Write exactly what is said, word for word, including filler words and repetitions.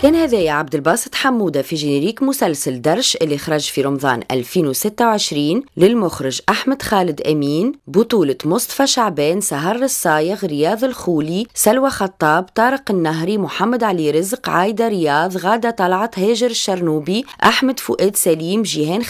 كان هذا يا عبد الباسط حمودة في جينيريك مسلسل درش اللي خرج في رمضان ألفين وستة وعشرين للمخرج أحمد خالد أمين، بطولة مصطفى شعبان، سهر الصايغ، رياض الخولي، سلوى خطاب، طارق النهري، محمد علي رزق، عايدة رياض، غادة طلعت، هاجر الشرنوبي، أحمد فؤاد سليم، جيهان